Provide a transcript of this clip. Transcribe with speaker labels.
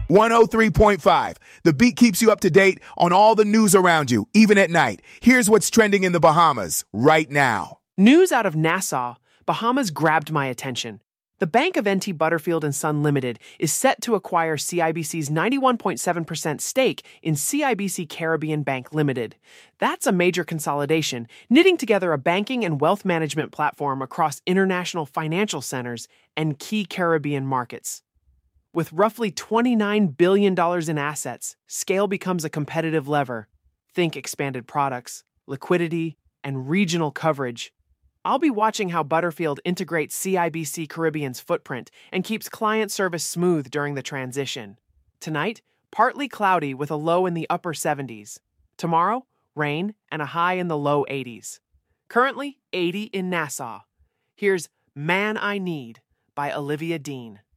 Speaker 1: 103.5. The beat keeps you up to date on all the news around you, even at night. Here's what's trending in the Bahamas right now.
Speaker 2: News out of Nassau, Bahamas grabbed my attention. The Bank of NT Butterfield and Son Limited is set to acquire CIBC's 91.7% stake in CIBC Caribbean Bank Limited. That's a major consolidation, knitting together a banking and wealth management platform across international financial centers and key Caribbean markets. With roughly $29 billion in assets, scale becomes a competitive lever. Think expanded products, liquidity, and regional coverage. I'll be watching how Butterfield integrates CIBC Caribbean's footprint and keeps client service smooth during the transition. Tonight, partly cloudy with a low in the upper 70s. Tomorrow, rain and a high in the low 80s. Currently, 80 in Nassau. Here's Man I Need by Olivia Dean.